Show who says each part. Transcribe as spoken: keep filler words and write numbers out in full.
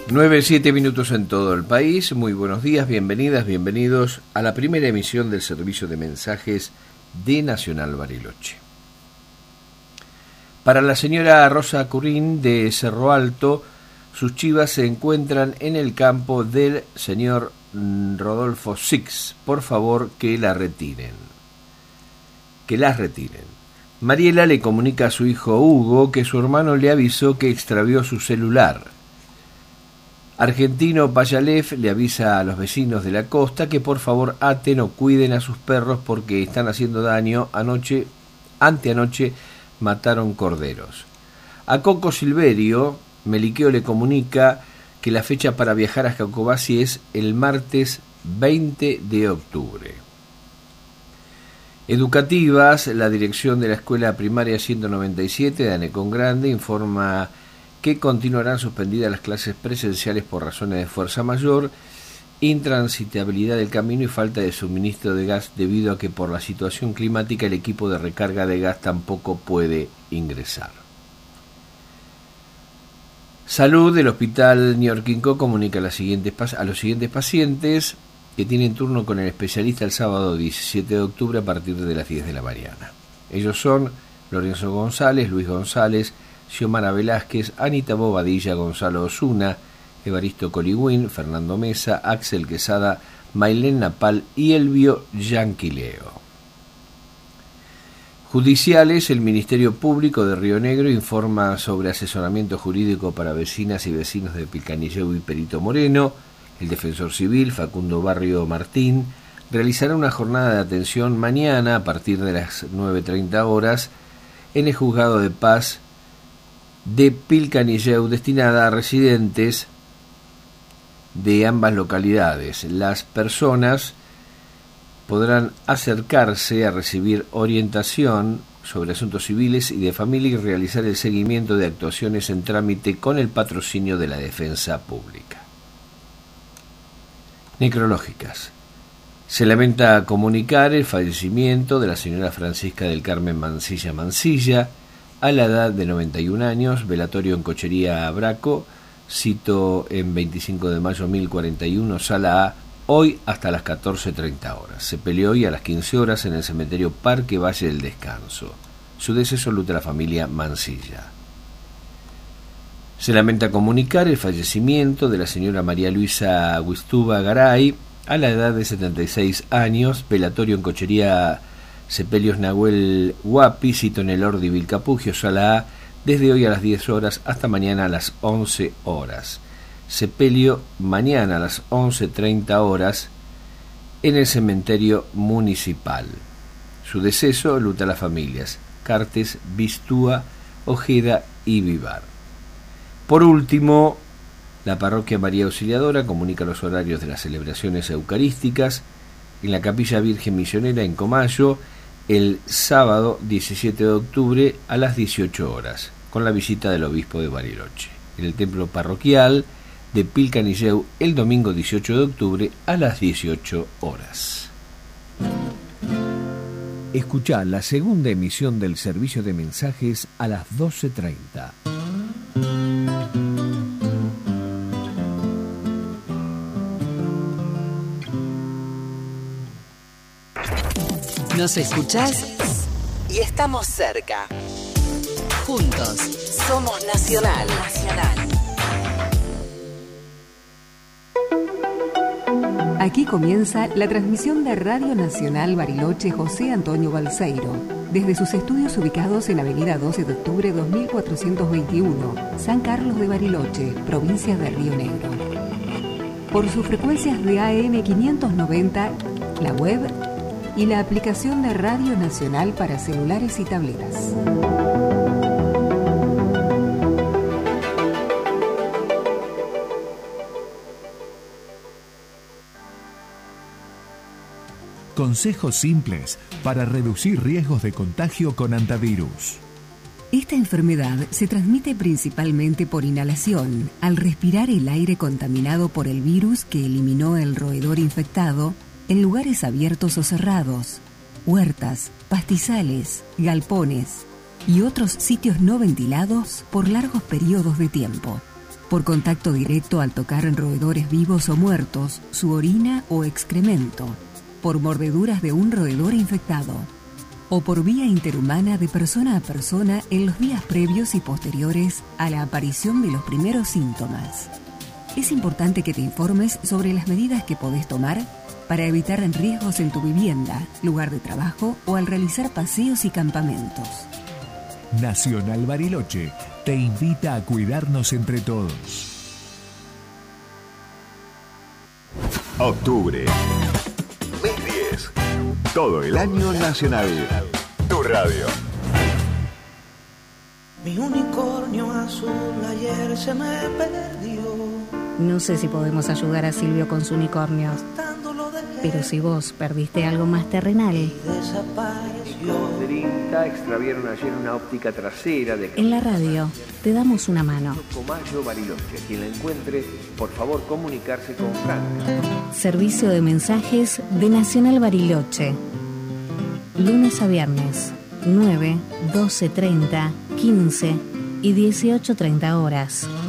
Speaker 1: nueve, siete minutos en todo el país. Muy buenos días, bienvenidas, bienvenidos a la primera emisión del servicio de mensajes de Nacional Bariloche. Para la señora Rosa Currín de Cerro Alto, sus chivas se encuentran en el campo del señor Rodolfo Six. Por favor, que la retiren. Que las retiren. Mariela le comunica a su hijo Hugo que su hermano le avisó que extravió su celular. Argentino Payalef le avisa a los vecinos de la costa que por favor aten o cuiden a sus perros porque están haciendo daño. Anoche, anteanoche, mataron corderos. A Coco Silverio, Meliqueo le comunica que la fecha para viajar a Jacobasi es el martes veinte de octubre. Educativas, la dirección de la Escuela Primaria ciento noventa y siete de Anecón Grande informa que continuarán suspendidas las clases presenciales por razones de fuerza mayor, intransitabilidad del camino y falta de suministro de gas debido a que por la situación climática el equipo de recarga de gas tampoco puede ingresar. Salud del Hospital Ñorquinco comunica a, las siguientes, a los siguientes pacientes que tienen turno con el especialista el sábado diecisiete de octubre a partir de las diez de la mañana. Ellos son Lorenzo González, Luis González, Xiomara Velázquez, Anita Bobadilla, Gonzalo Osuna, Evaristo Coligüín, Fernando Mesa, Axel Quesada, Mailén Napal y Elvio Yanquileo. Judiciales, el Ministerio Público de Río Negro informa sobre asesoramiento jurídico para vecinas y vecinos de Pilcanilleu y Perito Moreno. El defensor civil, Facundo Barrio Martín, realizará una jornada de atención mañana a partir de las nueve treinta horas en el Juzgado de Paz de Pilcanilleu, destinada a residentes de ambas localidades. Las personas podrán acercarse a recibir orientación sobre asuntos civiles y de familia y realizar el seguimiento de actuaciones en trámite con el patrocinio de la Defensa Pública. Necrológicas. Se lamenta comunicar el fallecimiento de la señora Francisca del Carmen Mancilla Mancilla, a la edad de noventa y un años, velatorio en Cochería Braco, cito en veinticinco de mayo mil cuarenta y uno, sala A, hoy hasta las catorce treinta horas. Se peleó hoy a las quince horas en el cementerio Parque Valle del Descanso. Su deceso luta la familia Mancilla. Se lamenta comunicar el fallecimiento de la señora María Luisa Guistuba Garay, a la edad de setenta y seis años, velatorio en Cochería Sepelios Nahuel Huapi, cito en el Ordi Vilcapugio, sala A, desde hoy a las diez horas hasta mañana a las once horas. Sepelio mañana a las once treinta horas en el cementerio municipal. Su deceso luta las familias Cartes, Bistúa, Ojeda y Vivar. Por último, la parroquia María Auxiliadora comunica los horarios de las celebraciones eucarísticas en la Capilla Virgen Misionera en Comayo el sábado diecisiete de octubre a las dieciocho horas, con la visita del obispo de Bariloche. En el templo parroquial de Pilcanilleu el domingo dieciocho de octubre a las dieciocho horas.
Speaker 2: Escuchá la segunda emisión del servicio de mensajes a las doce treinta.
Speaker 3: Nos escuchás y estamos cerca. Juntos somos Nacional. Nacional. Aquí comienza la transmisión de Radio Nacional Bariloche José Antonio Balseiro, desde sus estudios ubicados en Avenida doce de octubre dos mil cuatrocientos veintiuno, San Carlos de Bariloche, provincia de Río Negro. Por sus frecuencias de A M quinientos noventa, la web y la aplicación de Radio Nacional para celulares y tabletas.
Speaker 2: Consejos simples para reducir riesgos de contagio con antivirus.
Speaker 3: Esta enfermedad se transmite principalmente por inhalación, al respirar el aire contaminado por el virus que eliminó el roedor infectado en lugares abiertos o cerrados, huertas, pastizales, galpones y otros sitios no ventilados por largos periodos de tiempo. por contacto directo al tocar en roedores vivos o muertos, su orina o excremento, por mordeduras de un roedor infectado, o por vía interhumana de persona a persona en los días previos y posteriores a la aparición de los primeros síntomas. Es importante que te informes sobre las medidas que podés tomar para evitar riesgos en tu vivienda, lugar de trabajo o al realizar paseos y campamentos.
Speaker 2: Nacional Bariloche te invita a cuidarnos entre todos.
Speaker 4: Octubre. Mes diez. Todo el año nacional. Tu radio.
Speaker 5: Mi unicornio azul ayer se me perdió.
Speaker 6: No sé si podemos ayudar a Silvio con su unicornio, pero si vos perdiste algo más terrenal.
Speaker 1: Chicos del INTA extraviaron ayer una óptica trasera de...
Speaker 6: En la radio te damos una mano.
Speaker 1: Comayo, Bariloche. Quien la encuentre, por favor comunicarse con Franca.
Speaker 6: Servicio de mensajes de Nacional Bariloche. Lunes a viernes, nueve, doce treinta, quince y dieciocho treinta horas.